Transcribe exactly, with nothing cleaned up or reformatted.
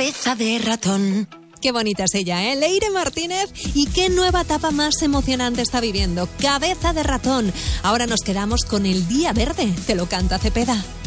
cabeza de ratón. Qué bonita es ella, ¿eh? Leire Martínez. ¿Y qué nueva etapa más emocionante está viviendo? Cabeza de ratón. Ahora nos quedamos con el Día Verde. Te lo canta Cepeda.